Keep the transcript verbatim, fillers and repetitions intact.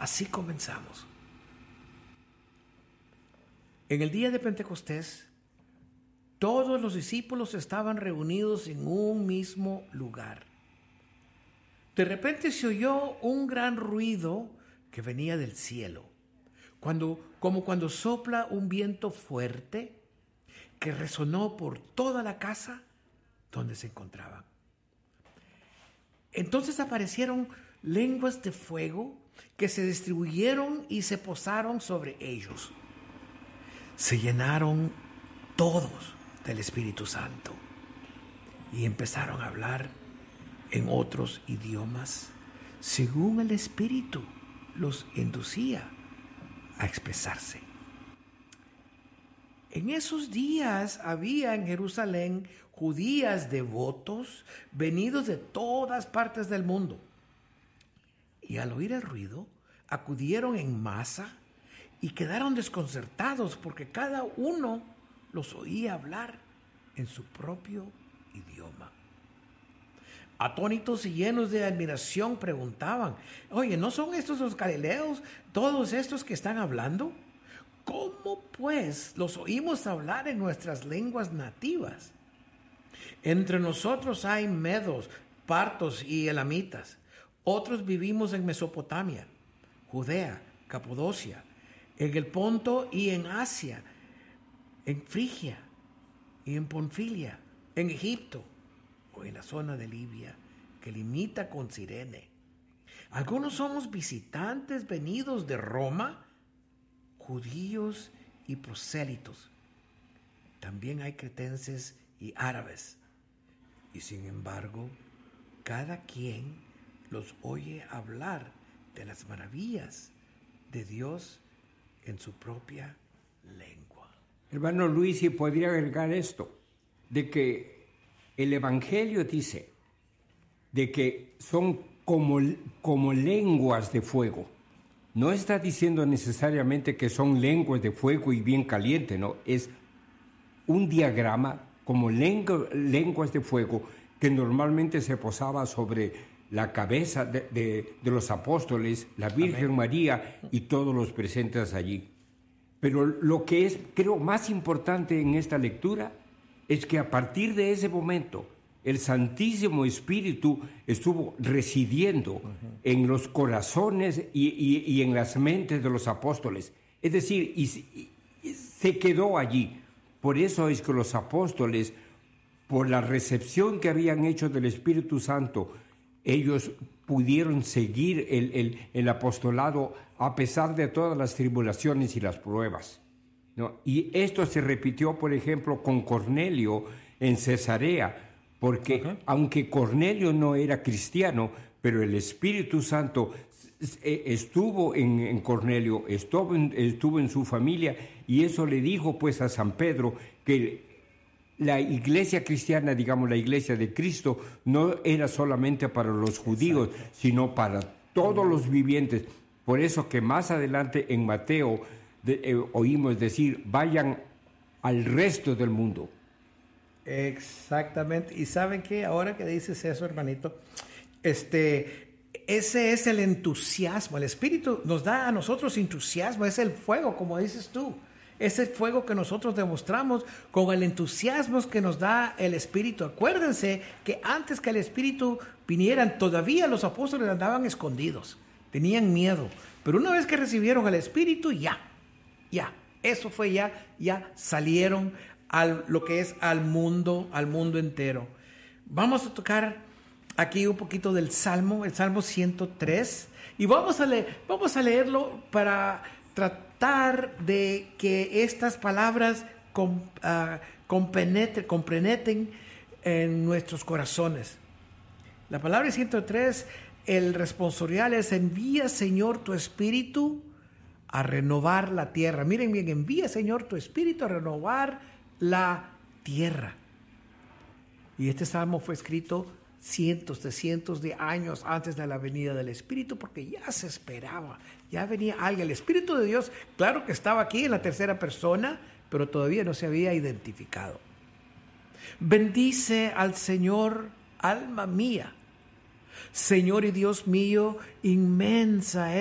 Así comenzamos. En el día de Pentecostés, todos los discípulos estaban reunidos en un mismo lugar. De repente se oyó un gran ruido que venía del cielo, cuando, como cuando sopla un viento fuerte que resonó por toda la casa donde se encontraban. Entonces aparecieron lenguas de fuego que se distribuyeron y se posaron sobre ellos. Se llenaron todos del Espíritu Santo y empezaron a hablar en otros idiomas según el Espíritu los inducía a expresarse. En esos días había en Jerusalén judías devotos venidos de todas partes del mundo. Y al oír el ruido, acudieron en masa y quedaron desconcertados porque cada uno los oía hablar en su propio idioma. Atónitos y llenos de admiración preguntaban: oye, ¿no son estos los galileos, todos estos que están hablando? ¿Cómo pues los oímos hablar en nuestras lenguas nativas? Entre nosotros hay medos, partos y elamitas. Otros vivimos en Mesopotamia, Judea, Capadocia, en el Ponto y en Asia, en Frigia y en Panfilia, en Egipto o en la zona de Libia que limita con Cirene. Algunos somos visitantes venidos de Roma, judíos y prosélitos. También hay cretenses y árabes. Y sin embargo, cada quien los oye hablar de las maravillas de Dios en su propia lengua. Hermano Luis, si podría agregar esto, de que el Evangelio dice de que son como, como lenguas de fuego. No está diciendo necesariamente que son lenguas de fuego y bien caliente, no, es un diagrama como lengu- lenguas de fuego que normalmente se posaba sobre la cabeza de, de, de los apóstoles, la Virgen Amén. María y todos los presentes allí. Pero lo que es, creo, más importante en esta lectura es que a partir de ese momento el Santísimo Espíritu estuvo residiendo uh-huh. en los corazones y, y, y en las mentes de los apóstoles. Es decir, y, y, y se quedó allí. Por eso es que los apóstoles, por la recepción que habían hecho del Espíritu Santo, ellos pudieron seguir el, el, el apostolado a pesar de todas las tribulaciones y las pruebas, ¿no? Y esto se repitió, por ejemplo, con Cornelio en Cesarea, porque uh-huh. aunque Cornelio no era cristiano, pero el Espíritu Santo estuvo en, en Cornelio, estuvo en, estuvo en su familia, y eso le dijo pues a San Pedro que la iglesia cristiana, digamos la iglesia de Cristo, no era solamente para los judíos, Exacto. sino para todos los vivientes. Por eso que más adelante en Mateo de, eh, oímos decir, vayan al resto del mundo. Exactamente. Y ¿saben qué? Ahora que dices eso, hermanito, este, ese es el entusiasmo. El Espíritu nos da a nosotros entusiasmo, es el fuego, como dices tú. Es el fuego que nosotros demostramos con el entusiasmo que nos da el Espíritu. Acuérdense que antes que el Espíritu vinieran, todavía los apóstoles andaban escondidos, tenían miedo. Pero una vez que recibieron el Espíritu, ya, ya, eso fue ya, ya salieron a lo que es al mundo, al mundo entero. Vamos a tocar aquí un poquito del Salmo, el Salmo ciento tres, y vamos a leer, vamos a leerlo para tratar de que estas palabras com, uh, compenetren, compenetren en nuestros corazones. La palabra ciento tres, el responsorial es: envía, Señor, tu Espíritu a renovar la tierra. Miren bien, envía, Señor, tu Espíritu a renovar la tierra. Y este salmo fue escrito cientos de cientos de años antes de la venida del Espíritu, porque ya se esperaba, ya venía alguien. El Espíritu de Dios, claro que estaba aquí en la tercera persona, pero todavía no se había identificado. Bendice al Señor, alma mía. Señor y Dios mío, inmensa es